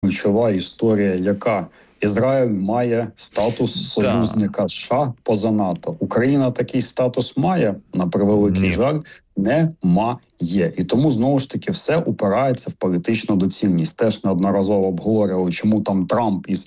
ключова історія, яка Ізраїль має статус союзника США поза НАТО. Україна такий статус має, на превеликий жаль, не має. І тому, знову ж таки, все упирається в політичну доцільність. Теж неодноразово обговорювали, чому там Трамп із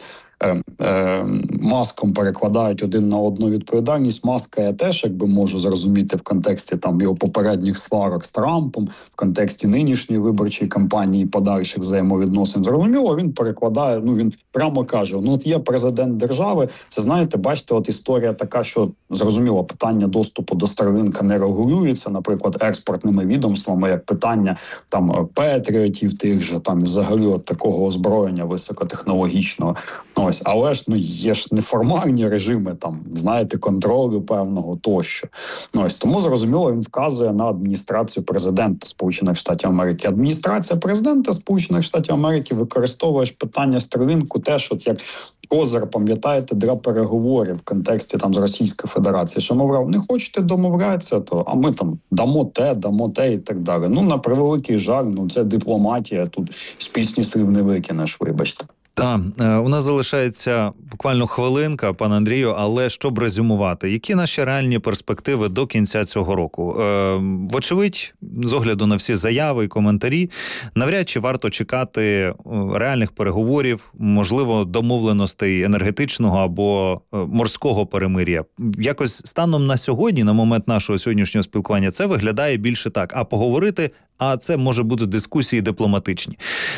Маском перекладають один на одну відповідальність. Маска я теж, якби можу зрозуміти в контексті там його попередніх сварок з Трампом, в контексті нинішньої виборчої кампанії, подальших взаємовідносин. Зрозуміло, він перекладає, він прямо каже, от є президент держави, це, знаєте, бачите, от історія така, що, зрозуміло, питання доступу до Starlink не регулюється, наприклад, експортними відомствами, як питання там Петріотів тих же, там взагалі от такого озброєння високотехнологічного. Але ж є ж неформальні режими, там, знаєте, контролю певного тощо. Тому, зрозуміло, він вказує на адміністрацію президента Сполучених Штатів Америки. Адміністрація президента Сполучених Штатів Америки використовує ж питання Starlink теж от як козир, пам'ятаєте, для переговорів в контексті там з Російською Федерацією, що, мовляв, не хочете домовлятися, а ми там дамо те і так далі. На превеликий жаль, це дипломатія, тут з пісні слів не викинеш, вибачте. Так, у нас залишається буквально хвилинка, пане Андрію, але щоб резюмувати, які наші реальні перспективи до кінця цього року? Вочевидь, з огляду на всі заяви і коментарі, навряд чи варто чекати реальних переговорів, можливо, домовленостей енергетичного або морського перемир'я. Якось станом на сьогодні, на момент нашого сьогоднішнього спілкування, це виглядає більше так. А поговорити, а це може бути дискусії дипломатичні.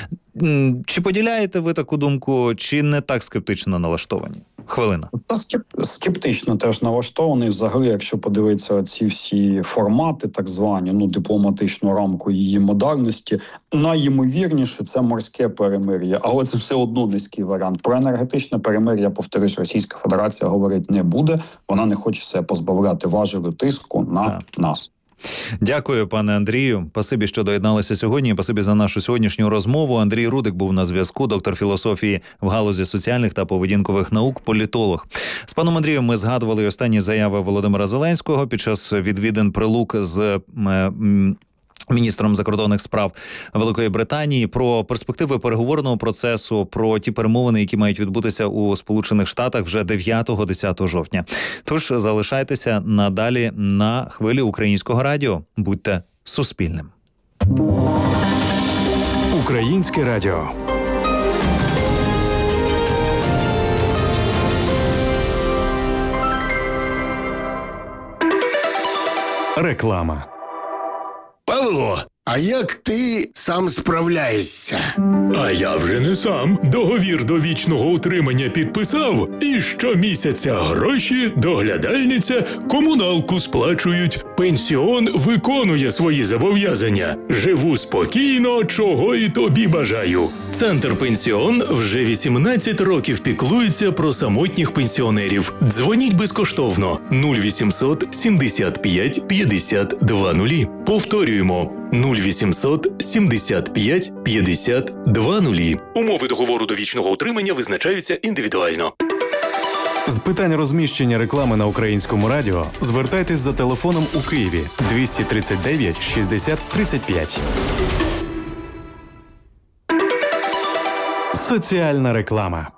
Чи поділяєте ви таку думку, чи не так скептично налаштовані? Хвилина. Скептично теж налаштований. Взагалі, якщо подивитися ці всі формати, так звані, дипломатичну рамку її модальності, найімовірніше це морське перемир'я. Але це все одно низький варіант. Про енергетичне перемир'я, повторюсь, Російська Федерація говорити не буде. Вона не хоче себе позбавляти важелю тиску на нас. Дякую, пане Андрію. Спасибі, що доєдналися сьогодні. Спасибі за нашу сьогоднішню розмову. Андрій Рудик був на зв'язку, доктор філософії в галузі соціальних та поведінкових наук, політолог. З паном Андрієм ми згадували останні заяви Володимира Зеленського під час відвідин Прилук з міністром закордонних справ Великої Британії, про перспективи переговорного процесу, про ті перемовини, які мають відбутися у Сполучених Штатах вже 9-10 жовтня. Тож залишайтеся надалі на хвилі Українського радіо. Будьте Суспільним. Українське радіо. Реклама. Павло, а як ти сам справляєшся? А я вже не сам. Договір довічного утримання підписав, і щомісяця гроші, доглядальниця, комуналку сплачують. Пенсіон виконує свої зобов'язання. Живу спокійно, чого і тобі бажаю. Центр Пенсіон вже 18 років піклується про самотніх пенсіонерів. Дзвоніть безкоштовно 0800 75 52 0. Повторюємо 0800 75 52 0. Умови договору довічного утримання визначаються індивідуально. З питань розміщення реклами на Українському радіо звертайтесь за телефоном у Києві 239 60 35. Соціальна реклама.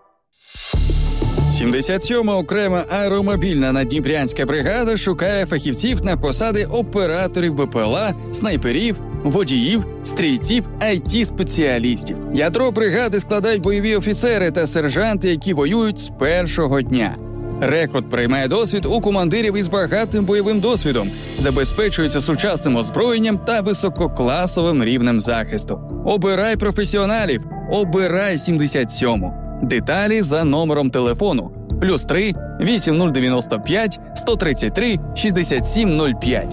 77-ма окрема аеромобільна наддніпрянська бригада шукає фахівців на посади операторів БПЛА, снайперів, водіїв, стрільців, IT-спеціалістів. Ядро бригади складають бойові офіцери та сержанти, які воюють з першого дня. Рекрут приймає досвід у командирів із багатим бойовим досвідом, забезпечується сучасним озброєнням та висококласовим рівнем захисту. Обирай професіоналів, обирай 77-му. Деталі за номером телефону +3 8095 133 6705.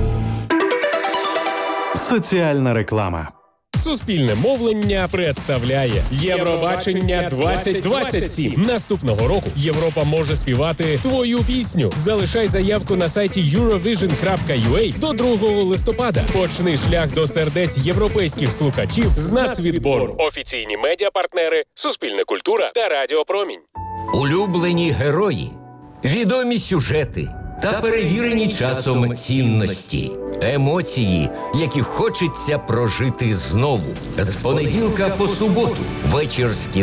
Соціальна реклама. Суспільне мовлення представляє Євробачення 2027. Наступного року Європа може співати твою пісню. Залишай заявку на сайті eurovision.ua до 2 листопада. Почни шлях до сердець європейських слухачів з нацвідбору. Офіційні медіапартнери Суспільне культура та Радіо Промінь. Улюблені герої, відомі сюжети та перевірені часом цінності. Емоції, які хочеться прожити знову. З понеділка по суботу вечір з кіно